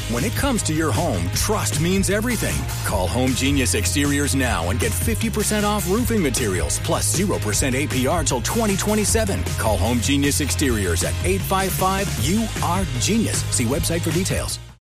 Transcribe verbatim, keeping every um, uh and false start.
When it comes to your home, trust means everything. Call Home Genius Exteriors now and get fifty percent off roofing materials plus zero percent A P R till twenty twenty-seven. Call Home Genius Exteriors at eight five five, U R, Genius. See website for details.